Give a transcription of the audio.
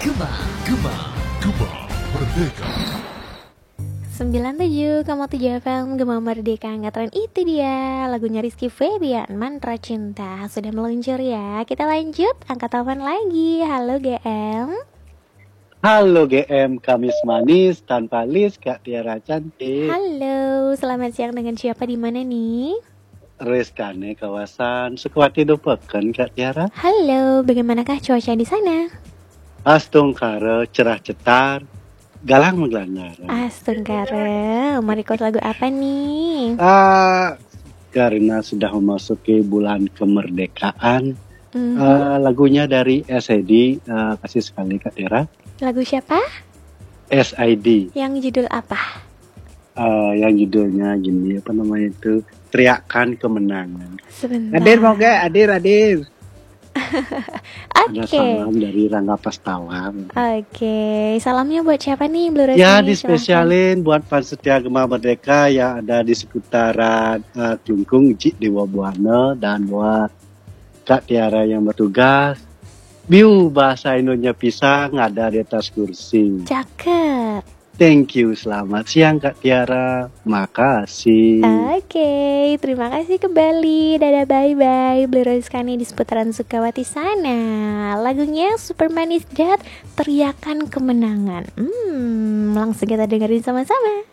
Gema, Gema, Gema Merdeka. 97,7 FM Gema Merdeka Angkatan itu dia lagunya Rizky Febian, Mantra Cinta. Sudah meluncur ya. Kita lanjut, angkat telepon lagi. Halo GM. Halo GM, Kamis manis tanpa list, Kak Tiara cantik. Halo, selamat siang, dengan siapa di mana nih? Reskane kawasan Sukawati Dopekan, Kak Tiara. Halo, bagaimanakah cuaca di sana? Astung kare cerah cetar, galang menggelandar. Astungkara, mau request lagu apa nih? Karena sudah memasuki bulan kemerdekaan, lagunya dari SID, kasih sekali Kak Tiara. Lagu siapa? SID. Yang judul apa? Yang judulnya gini, apa namanya itu? Teriakan Kemenangan. Sebentar. Adir mau gak? Adir. Ada Oke. salam dari Rangga Pastawa. Oke, salamnya buat siapa nih, Blue Rossi? Ya, Silahkan. dispesialin buat fans setia Gema Merdeka yang ada di seputaran Klungkung, di Wabuana, dan buat Kak Tiara yang bertugas. Biu bahasa Indonesia pisang ada di atas kursi. Cakep. Thank you, selamat siang Kak Tiara. Makasih. Oke, terima kasih kembali. Dadah, bye-bye. Blue Rose Kani di seputaran Sukawati sana. Lagunya Super Manis Dat, Teriakan Kemenangan. Langsung kita dengerin sama-sama.